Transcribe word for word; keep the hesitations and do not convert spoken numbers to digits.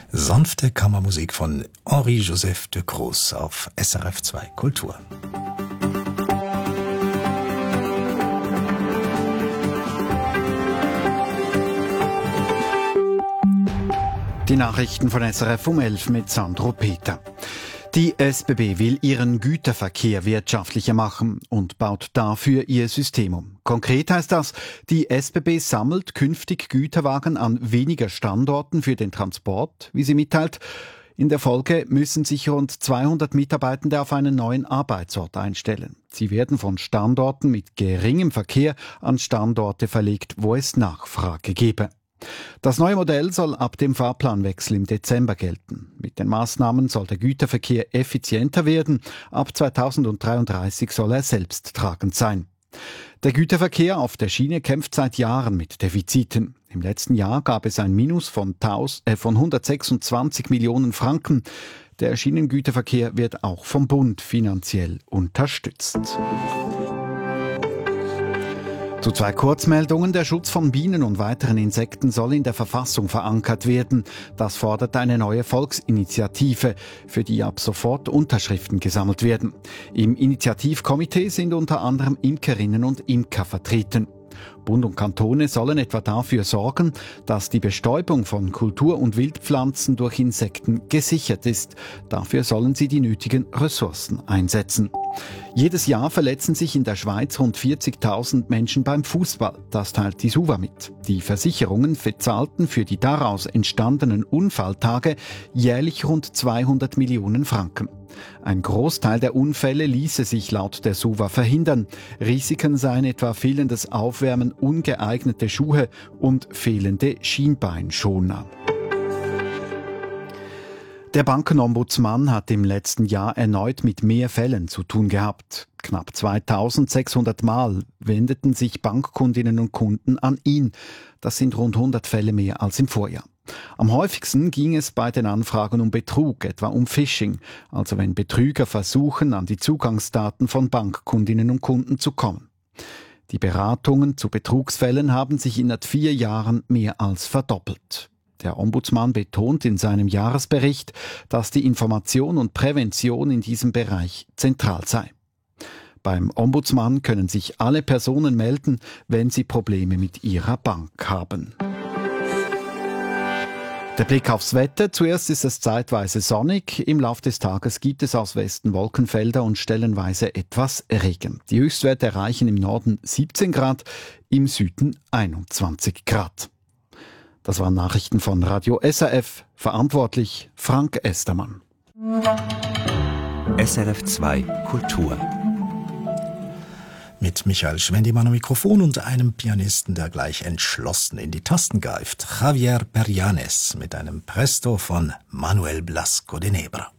Sanfte Kammermusik von Henri-Joseph de Cruz auf S R F zwei Kultur. Die Nachrichten von S R F um elf mit Sandro Peter. Die S B B will ihren Güterverkehr wirtschaftlicher machen und baut dafür ihr System um. Konkret heißt das, die S B B sammelt künftig Güterwagen an weniger Standorten für den Transport, wie sie mitteilt. In der Folge müssen sich rund zweihundert Mitarbeitende auf einen neuen Arbeitsort einstellen. Sie werden von Standorten mit geringem Verkehr an Standorte verlegt, wo es Nachfrage gebe. Das neue Modell soll ab dem Fahrplanwechsel im Dezember gelten. Mit den Maßnahmen soll der Güterverkehr effizienter werden. Ab zweitausenddreiunddreißig soll er selbsttragend sein. Der Güterverkehr auf der Schiene kämpft seit Jahren mit Defiziten. Im letzten Jahr gab es ein Minus von, von hundertsechsundzwanzig Millionen Franken. Der Schienengüterverkehr wird auch vom Bund finanziell unterstützt. Zu zwei Kurzmeldungen. Der Schutz von Bienen und weiteren Insekten soll in der Verfassung verankert werden. Das fordert eine neue Volksinitiative, für die ab sofort Unterschriften gesammelt werden. Im Initiativkomitee sind unter anderem Imkerinnen und Imker vertreten. Bund und Kantone sollen etwa dafür sorgen, dass die Bestäubung von Kultur- und Wildpflanzen durch Insekten gesichert ist. Dafür sollen sie die nötigen Ressourcen einsetzen. Jedes Jahr verletzen sich in der Schweiz rund vierzigtausend Menschen beim Fußball. Das teilt die SUVA mit. Die Versicherungen bezahlten für die daraus entstandenen Unfalltage jährlich rund zweihundert Millionen Franken. Ein Großteil der Unfälle ließe sich laut der SUVA verhindern. Risiken seien etwa fehlendes Aufwärmen, ungeeignete Schuhe und fehlende Schienbeinschoner. Der Bankenombudsmann hat im letzten Jahr erneut mit mehr Fällen zu tun gehabt. Knapp zweitausendsechshundert Mal wendeten sich Bankkundinnen und Kunden an ihn. Das sind rund hundert Fälle mehr als im Vorjahr. Am häufigsten ging es bei den Anfragen um Betrug, etwa um Phishing, also wenn Betrüger versuchen, an die Zugangsdaten von Bankkundinnen und Kunden zu kommen. Die Beratungen zu Betrugsfällen haben sich in vier Jahren mehr als verdoppelt. Der Ombudsmann betont in seinem Jahresbericht, dass die Information und Prävention in diesem Bereich zentral sei. Beim Ombudsmann können sich alle Personen melden, wenn sie Probleme mit ihrer Bank haben. Der Blick aufs Wetter. Zuerst ist es zeitweise sonnig. Im Lauf des Tages gibt es aus Westen Wolkenfelder und stellenweise etwas Regen. Die Höchstwerte erreichen im Norden siebzehn Grad, im Süden einundzwanzig Grad. Das waren Nachrichten von Radio S R F. Verantwortlich Frank Estermann. S R F zwei Kultur. Mit Michael Schwendimann am Mikrofon und einem Pianisten, der gleich entschlossen in die Tasten greift. Javier Perianes mit einem Presto von Manuel Blasco de Nebra.